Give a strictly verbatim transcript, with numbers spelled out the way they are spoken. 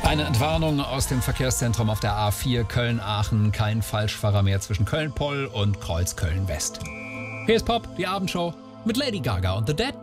Eine Entwarnung aus dem Verkehrszentrum auf der A vier Köln-Aachen. Kein Falschfahrer mehr zwischen Köln-Poll und Kreuzköln-West. Hier ist Pop, die Abendshow mit Lady Gaga und The Dead.